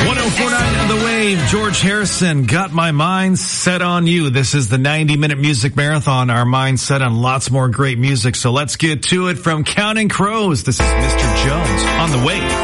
1049 The Wave, George Harrison, Got My Mind Set on You. This is the 90-minute music marathon, our mind set on lots more great music. So let's get to it from Counting Crows. This is Mr. Jones on The Wave.